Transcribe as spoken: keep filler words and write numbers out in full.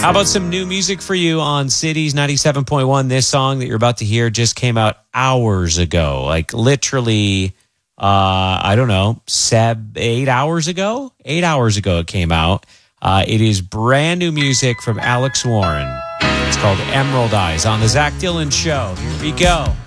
How about some new music for you on Cities ninety-seven point one? This song that you're about to hear just came out hours ago, like literally, uh, I don't know, seven, eight hours ago? Eight hours ago it came out. Uh, it is brand new music from Alex Warren. It's called Emerald Eyes on the Zach Dylan Show. Here we go.